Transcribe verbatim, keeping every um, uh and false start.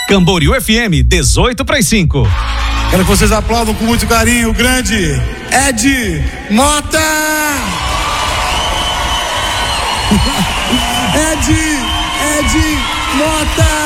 Camboriú F M, dezoito para as cinco. Quero que vocês aplaudam com muito carinho o grande Ed Mota! Ed, Ed Mota!